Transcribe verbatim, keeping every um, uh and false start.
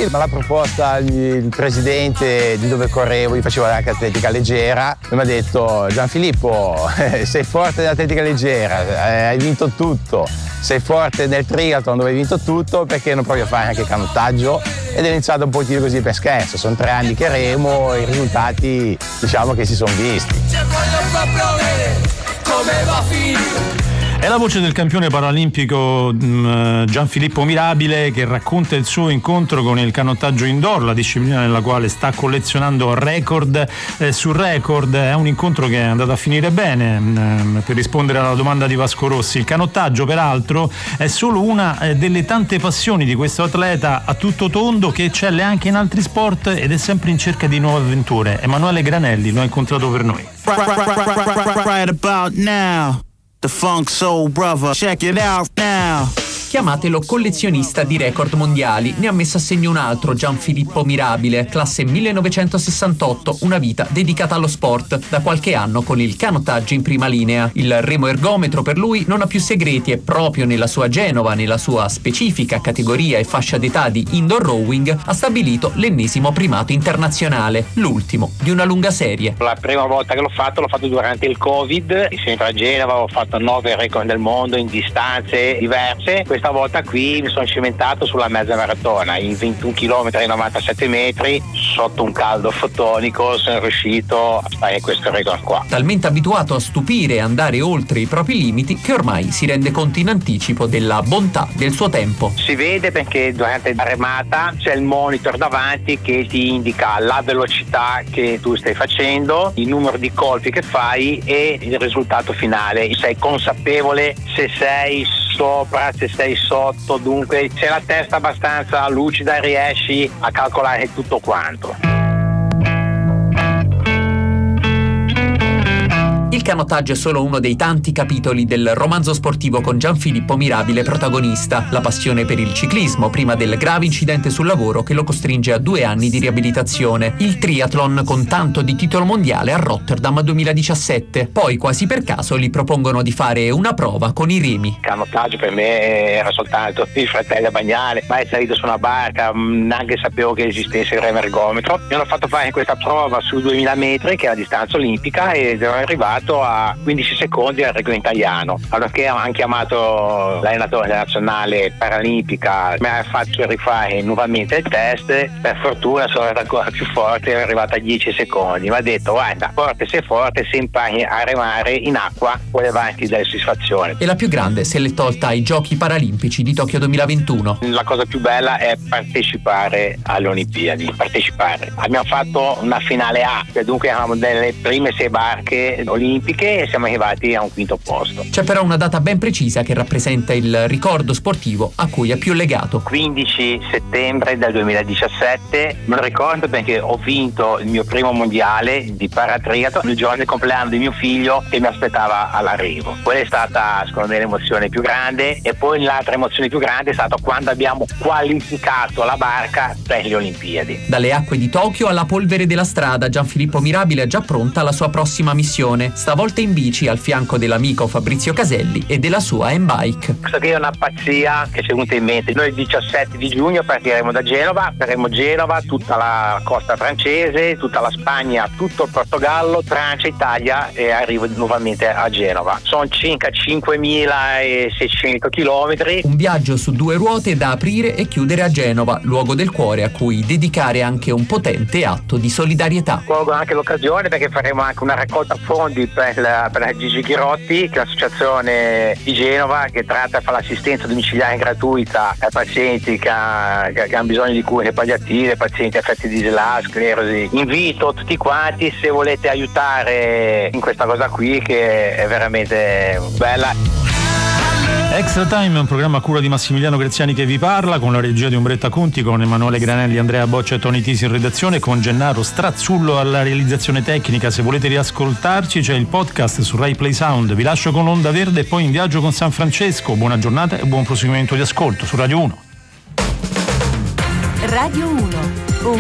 me l'ha proposta il, il presidente di dove correvo, io facevo anche atletica leggera, e mi ha detto: Gianfilippo, sei forte nell'atletica leggera, eh, hai vinto tutto, sei forte nel triathlon dove hai vinto tutto, perché non provi a fare anche canottaggio? Ed è iniziato un pochino così per scherzo, sono tre anni che remo e i risultati diciamo che si sono visti. Voglio proprio vedere come va a finire. È la voce del campione paralimpico mh, Gianfilippo Mirabile, che racconta il suo incontro con il canottaggio indoor, la disciplina nella quale sta collezionando record eh, su record. È un incontro che è andato a finire bene. Mh, per rispondere alla domanda di Vasco Rossi, il canottaggio peraltro è solo una eh, delle tante passioni di questo atleta a tutto tondo, che eccelle anche in altri sport ed è sempre in cerca di nuove avventure. Emanuele Granelli lo ha incontrato per noi. Right about now. The Funk Soul Brother, check it out now. Chiamatelo collezionista di record mondiali, ne ha messo a segno un altro, Gianfilippo Mirabile, classe millenovecentosessantotto, una vita dedicata allo sport, da qualche anno con il canottaggio in prima linea. Il remo ergometro per lui non ha più segreti e proprio nella sua Genova, nella sua specifica categoria e fascia d'età di indoor rowing, ha stabilito l'ennesimo primato internazionale, l'ultimo di una lunga serie. La prima volta che l'ho fatto l'ho fatto durante il Covid, sempre a Genova, ho fatto nove record del mondo in distanze diverse. Questa volta qui mi sono cimentato sulla mezza maratona in ventuno chilometri e novantasette metri sotto un caldo fotonico. Sono riuscito a fare questo record qua. Talmente abituato a stupire e andare oltre i propri limiti che ormai si rende conto in anticipo della bontà del suo tempo. Si vede perché durante la remata c'è il monitor davanti che ti indica la velocità che tu stai facendo, il numero di colpi che fai e il risultato finale. Sei consapevole se sei sopra, se sei sotto, dunque se la testa abbastanza lucida riesci a calcolare tutto quanto. Il canottaggio è solo uno dei tanti capitoli del romanzo sportivo con Gianfilippo Mirabile protagonista. La passione per il ciclismo, prima del grave incidente sul lavoro che lo costringe a due anni di riabilitazione. Il triathlon con tanto di titolo mondiale a Rotterdam duemiladiciassette. Poi, quasi per caso, gli propongono di fare una prova con i remi. Il canottaggio per me era soltanto il fratello a bagnare, mai salito su una barca, neanche sapevo che esistesse il remo ergometro. Mi hanno fatto fare questa prova su duemila metri, che è la distanza olimpica, ed ero arrivato a quindici secondi al record italiano. Allorché hanno chiamato l'allenatore della nazionale paralimpica, mi ha fatto rifare nuovamente il test. Per fortuna sono stato ancora più forte, ero arrivato a dieci secondi. Mi ha detto: guarda, forte sei forte, se impari a remare in acqua puoi levarti delle soddisfazioni. E la più grande se l'è tolta ai Giochi Paralimpici di Tokyo duemilaventuno. La cosa più bella è partecipare alle Olimpiadi, partecipare. Abbiamo fatto una finale A, dunque eravamo delle prime sei barche olimpiche e siamo arrivati a un quinto posto. C'è però una data ben precisa che rappresenta il ricordo sportivo a cui è più legato. quindici settembre del duemiladiciassette, me lo ricordo perché ho vinto il mio primo mondiale di paratriathlon il giorno del compleanno di mio figlio che mi aspettava all'arrivo. Quella è stata secondo me l'emozione più grande, e poi l'altra emozione più grande è stata quando abbiamo qualificato la barca per le Olimpiadi. Dalle acque di Tokyo alla polvere della strada, Gianfilippo Mirabile è già pronta la sua prossima missione, stavolta in bici al fianco dell'amico Fabrizio Caselli e della sua M-Bike. Questa qui è una pazzia che ci è venuta in mente. Noi il diciassette di giugno partiremo da Genova, faremo Genova, tutta la costa francese, tutta la Spagna, tutto il Portogallo, Francia, Italia, e arrivo nuovamente a Genova. Sono circa cinquemilaseicento chilometri. Un viaggio su due ruote da aprire e chiudere a Genova, luogo del cuore a cui dedicare anche un potente atto di solidarietà. Colgo anche l'occasione perché faremo anche una raccolta fondi per la, per la Gigi Ghirotti, che è l'associazione di Genova che tratta e fa l'assistenza domiciliare gratuita ai pazienti che, ha, che hanno bisogno di cure palliative, pazienti affetti di S L A, sclerosi. Invito tutti quanti, se volete aiutare in questa cosa qui che è veramente bella. Extra Time è un programma a cura di Massimiliano Graziani che vi parla, con la regia di Umberta Conti, con Emanuele Granelli, Andrea Boccia e Tony Tisi in redazione, con Gennaro Strazzullo alla realizzazione tecnica. Se volete riascoltarci c'è il podcast su Rai Play Sound. Vi lascio con Onda Verde e poi in viaggio con San Francesco. Buona giornata e buon proseguimento di ascolto su Radio uno. Radio uno.